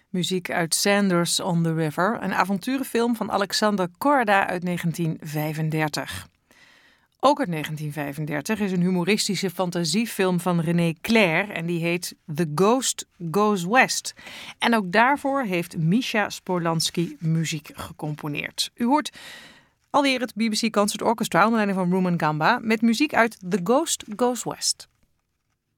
Muziek uit Sanders on the River, een avonturenfilm van Alexander Korda uit 1935. Ook uit 1935 is een humoristische fantasiefilm van René Clair en die heet The Ghost Goes West. En ook daarvoor heeft Misha Sporlansky muziek gecomponeerd. U hoort alweer het BBC Concert Orchestra onder leiding van Rumen Gamba met muziek uit The Ghost Goes West.